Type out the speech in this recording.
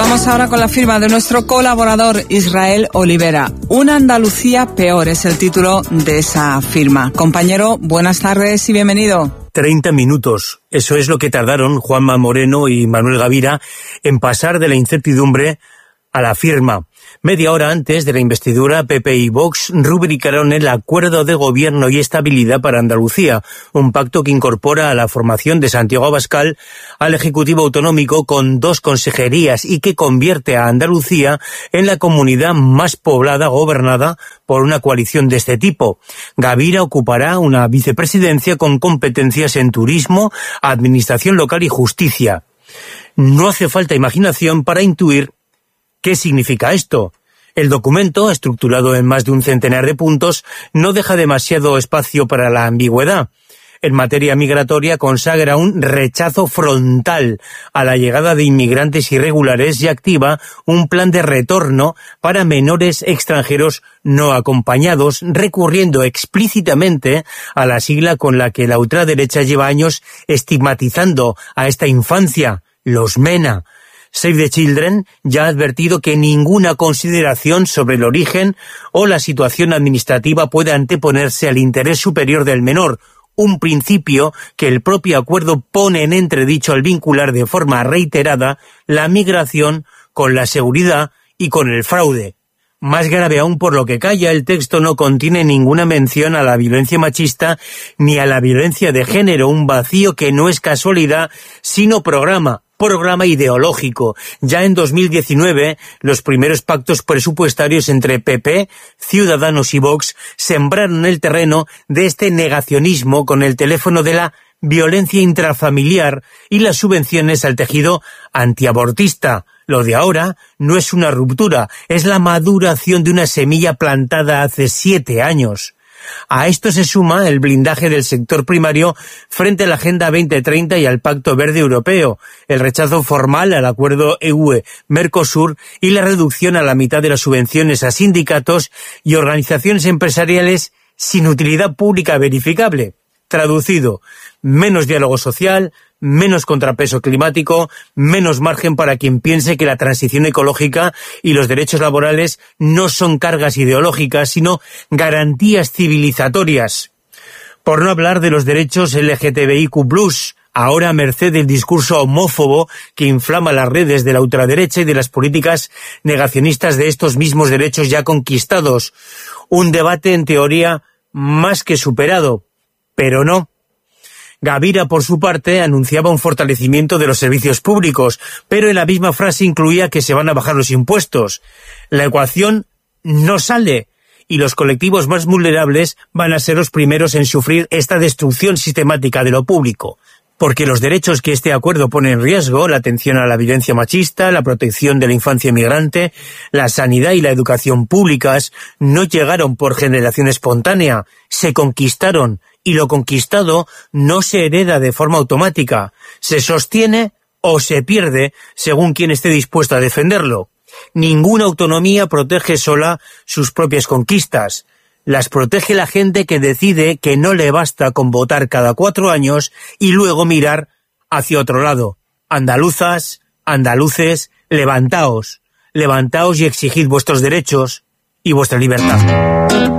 Vamos ahora con la firma de nuestro colaborador Israel Olivera. Una Andalucía peor es el título de esa firma. Compañero, buenas tardes y bienvenido. 30 minutos. Eso es lo que tardaron Juanma Moreno y Manuel Gavira en pasar de la incertidumbre a la firma. Media hora antes de la investidura, PP y Vox rubricaron el Acuerdo de Gobierno y Estabilidad para Andalucía, un pacto que incorpora a la formación de Santiago Abascal al Ejecutivo Autonómico con 2 consejerías y que convierte a Andalucía en la comunidad más poblada gobernada por una coalición de este tipo. Gavira ocupará una vicepresidencia con competencias en turismo, administración local y justicia. No hace falta imaginación para intuir ¿qué significa esto? El documento, estructurado en más de un centenar de puntos, no deja demasiado espacio para la ambigüedad. En materia migratoria consagra un rechazo frontal a la llegada de inmigrantes irregulares y activa un plan de retorno para menores extranjeros no acompañados, recurriendo explícitamente a la sigla con la que la ultraderecha lleva años estigmatizando a esta infancia, los MENA. Save the Children ya ha advertido que ninguna consideración sobre el origen o la situación administrativa puede anteponerse al interés superior del menor, un principio que el propio acuerdo pone en entredicho al vincular de forma reiterada la migración con la seguridad y con el fraude. Más grave aún por lo que calla, el texto no contiene ninguna mención a la violencia machista ni a la violencia de género, un vacío que no es casualidad, sino programa ideológico. Ya en 2019, los primeros pactos presupuestarios entre PP, Ciudadanos y Vox sembraron el terreno de este negacionismo con el teléfono de la violencia intrafamiliar y las subvenciones al tejido antiabortista. Lo de ahora no es una ruptura, es la maduración de una semilla plantada hace 7 años. A esto se suma el blindaje del sector primario frente a la Agenda 2030 y al Pacto Verde Europeo, el rechazo formal al acuerdo UE-Mercosur y la reducción a la mitad de las subvenciones a sindicatos y organizaciones empresariales sin utilidad pública verificable. Traducido, menos diálogo social, menos contrapeso climático, menos margen para quien piense que la transición ecológica y los derechos laborales no son cargas ideológicas, sino garantías civilizatorias. Por no hablar de los derechos LGTBIQ+, ahora a merced del discurso homófobo que inflama las redes de la ultraderecha y de las políticas negacionistas de estos mismos derechos ya conquistados. Un debate en teoría más que superado, pero no. Gavira, por su parte, anunciaba un fortalecimiento de los servicios públicos, pero en la misma frase incluía que se van a bajar los impuestos. La ecuación no sale, y los colectivos más vulnerables van a ser los primeros en sufrir esta destrucción sistemática de lo público. Porque los derechos que este acuerdo pone en riesgo, la atención a la violencia machista, la protección de la infancia migrante, la sanidad y la educación públicas, no llegaron por generación espontánea, se conquistaron, y lo conquistado no se hereda de forma automática, se sostiene o se pierde según quien esté dispuesto a defenderlo. Ninguna autonomía protege sola sus propias conquistas. Las protege la gente que decide que no le basta con votar cada 4 años y luego mirar hacia otro lado. Andaluzas, andaluces, levantaos y exigid vuestros derechos y vuestra libertad.